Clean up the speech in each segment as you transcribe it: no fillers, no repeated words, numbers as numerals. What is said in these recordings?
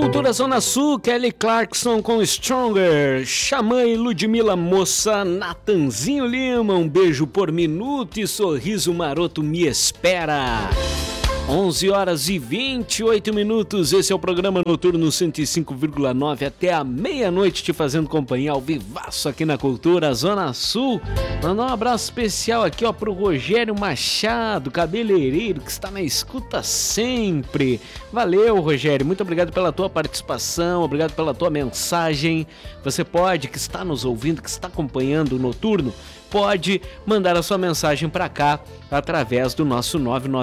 Cultura Zona Sul, Kelly Clarkson com Stronger, Xamã e Ludmilla Moça, Natanzinho Lima, um beijo por minuto e sorriso maroto me espera. 11 horas e 28 minutos, esse é o programa Noturno 105,9 até a meia-noite, te fazendo companhia ao vivaço aqui na Cultura Zona Sul. Mandar um abraço especial aqui ó pro Rogério Machado, cabeleireiro, que está na escuta sempre. Valeu, Rogério, muito obrigado pela tua participação, obrigado pela tua mensagem. Você pode, que está nos ouvindo, que está acompanhando o Noturno, pode mandar a sua mensagem para cá através do nosso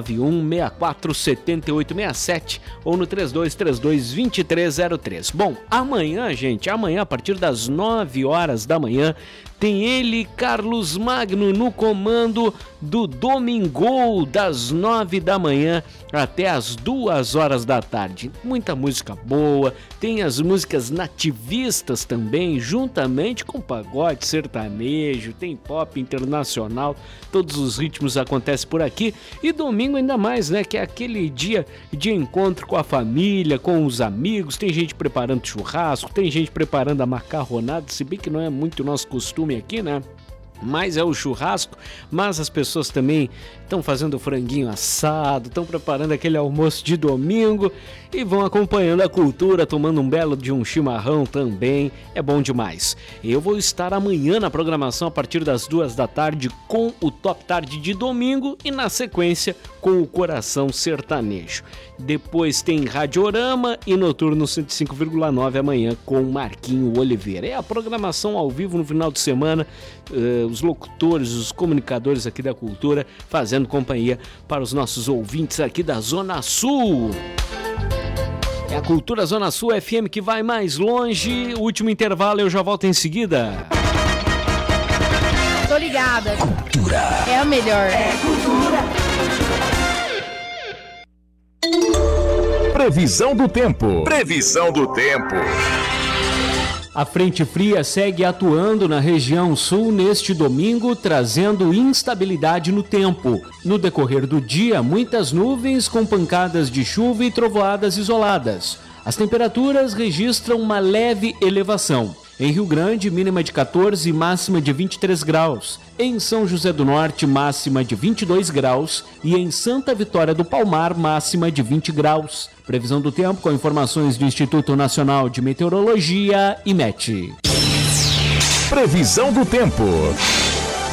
991-647867 ou no 3232-2303. Bom, amanhã, gente, amanhã a partir das 9 horas da manhã, tem ele, Carlos Magno, no comando do Domingol, das 9 da manhã até as 2 horas da tarde. Muita música boa, tem as músicas nativistas também, juntamente com pagode sertanejo, tem pop internacional, todos os ritmos acontecem por aqui. E domingo ainda mais, né, que é aquele dia de encontro com a família, com os amigos, tem gente preparando churrasco, tem gente preparando a macarronada, se bem que não é muito nosso costume aqui, né? Mas é o churrasco, mas as pessoas também estão fazendo franguinho assado, estão preparando aquele almoço de domingo e vão acompanhando a cultura, tomando um belo de um chimarrão também, é bom demais. Eu vou estar amanhã na programação a partir das 2 da tarde com o Top Tarde de domingo e na sequência com o Coração Sertanejo. Depois tem Radiorama e Noturno 105,9 amanhã com Marquinho Oliveira. É a programação ao vivo no final de semana, os locutores, os comunicadores aqui da cultura fazendo companhia para os nossos ouvintes aqui da Zona Sul. É a Cultura Zona Sul FM que vai mais longe. O último intervalo, eu já volto em seguida. Tô ligada. Cultura. É a melhor. É cultura. Previsão do tempo. Previsão do tempo. A frente fria segue atuando na região sul neste domingo, trazendo instabilidade no tempo. No decorrer do dia, muitas nuvens com pancadas de chuva e trovoadas isoladas. As temperaturas registram uma leve elevação. Em Rio Grande, mínima de 14 e máxima de 23 graus. Em São José do Norte, máxima de 22 graus. E em Santa Vitória do Palmar, máxima de 20 graus. Previsão do tempo com informações do Instituto Nacional de Meteorologia, IMET. Previsão do tempo.